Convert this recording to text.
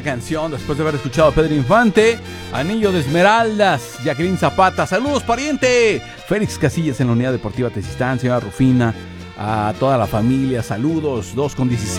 Canción después de haber escuchado a Pedro Infante, Anillo de Esmeraldas, Jacqueline Zapata, saludos pariente, Félix Casillas en la Unidad Deportiva Tezistán, señora Rufina, a toda la familia, saludos, 2:16.